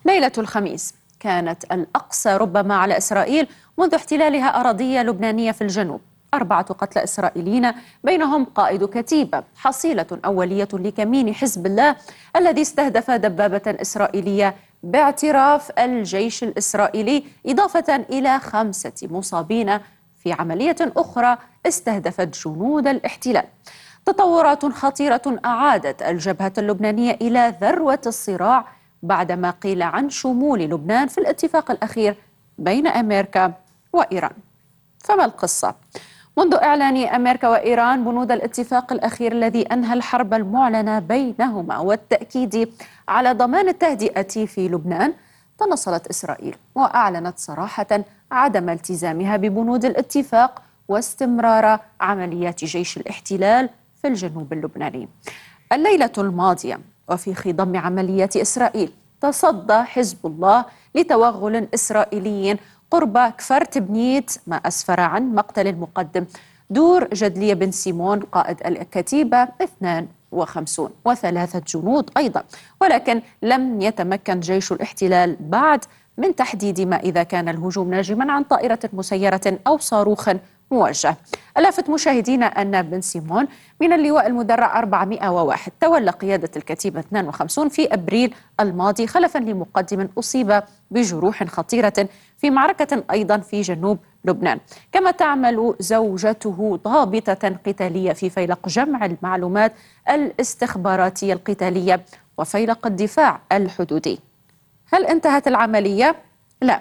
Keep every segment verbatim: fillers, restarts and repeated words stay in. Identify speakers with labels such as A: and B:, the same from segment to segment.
A: ليلة الخميس كانت الأقصى ربما على إسرائيل منذ احتلالها أراضي لبنانية في الجنوب. أربعة قتلى إسرائيليين بينهم قائد كتيبة، حصيلة أولية لكمين حزب الله الذي استهدف دبابة إسرائيلية باعتراف الجيش الإسرائيلي، إضافة إلى خمسة مصابين في عملية أخرى استهدفت جنود الاحتلال. تطورات خطيرة أعادت الجبهة اللبنانية إلى ذروة الصراع بعدما قيل عن شمول لبنان في الاتفاق الأخير بين أمريكا وإيران. فما القصة؟ منذ إعلان أمريكا وإيران بنود الاتفاق الأخير الذي أنهى الحرب المعلنة بينهما والتأكيد على ضمان التهدئة في لبنان، تنصلت إسرائيل وأعلنت صراحة عدم التزامها ببنود الاتفاق واستمرار عمليات جيش الاحتلال في الجنوب اللبناني. الليلة الماضية وفي خضم عمليات إسرائيل تصدى حزب الله لتوغل إسرائيلي قرب كفر تبنيت، ما أسفر عن مقتل المقدم دور جدلية بن سيمون قائد الكتيبة اثنين وخمسين وثلاثة جنود أيضا، ولكن لم يتمكن جيش الاحتلال بعد من تحديد ما إذا كان الهجوم ناجما عن طائرة مسيرة أو صاروخ موجه. ألافت مشاهدينا أن بن سيمون من اللواء المدرع أربعمائة وواحد تولى قيادة الكتيبة اثنين وخمسين في أبريل الماضي، خلفا لمقدم أصيب بجروح خطيرة في معركة أيضا في جنوب لبنان. كما تعمل زوجته ضابطة قتالية في فيلق جمع المعلومات الاستخباراتية القتالية وفيلق الدفاع الحدودي. هل انتهت العملية؟ لا.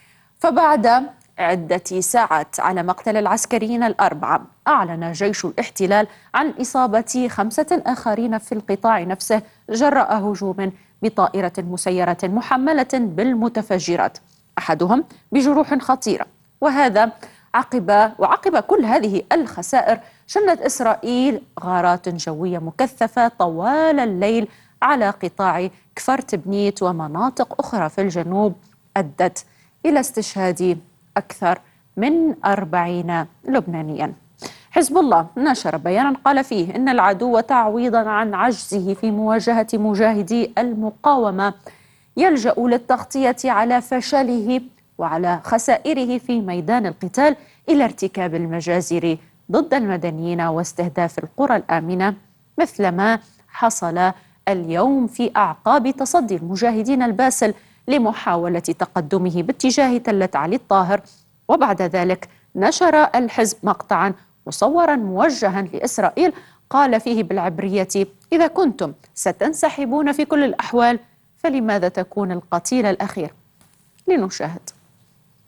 A: فبعد عدة ساعات على مقتل العسكريين الأربعة، أعلن جيش الاحتلال عن إصابة خمسة آخرين في القطاع نفسه جراء هجوم بطائرة مسيرة محملة بالمتفجرات، أحدهم بجروح خطيرة. وهذا عقب وعقب كل هذه الخسائر شنت إسرائيل غارات جوية مكثفة طوال الليل على قطاع كفر تبنيت ومناطق أخرى في الجنوب، أدت إلى استشهاد أكثر من أربعين لبنانيا. حزب الله نشر بيانا قال فيه إن العدو تعويضا عن عجزه في مواجهة مجاهدي المقاومة يلجأ للتغطية على فشله وعلى خسائره في ميدان القتال إلى ارتكاب المجازر ضد المدنيين واستهداف القرى الآمنة، مثل ما حصل اليوم في أعقاب تصدي المجاهدين الباسل لمحاولة تقدمه باتجاه تلة علي الطاهر. وبعد ذلك نشر الحزب مقطعا مصورا موجها لإسرائيل قال فيه بالعبرية: إذا كنتم ستنسحبون في كل الأحوال فلماذا تكون القتيل الأخير؟ لنشاهد.